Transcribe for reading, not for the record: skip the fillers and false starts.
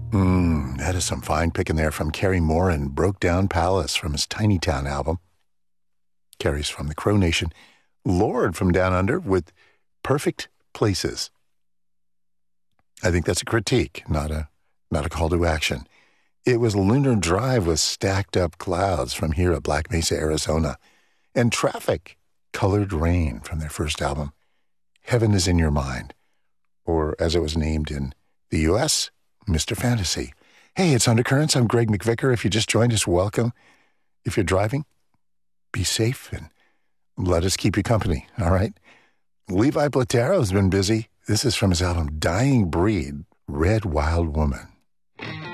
That is some fine picking there from Kerry Moore and Broke Down Palace from his Tiny Town album. Kerry's from the Crow Nation. Lord from Down Under with Perfect Places. I think that's a critique, not a call to action. It was Lunar Drive with Stacked Up Clouds from here at Black Mesa, Arizona. And Traffic, Colored Rain from their first album, Heaven is in Your Mind. Or as it was named in the U.S., Mr. Fantasy. Hey, it's Undercurrents. I'm Greg McVicker. If you just joined us, welcome. If you're driving, be safe and let us keep you company, all right? Levi Platero's been busy. This is from his album Dying Breed, Red Wild Woman.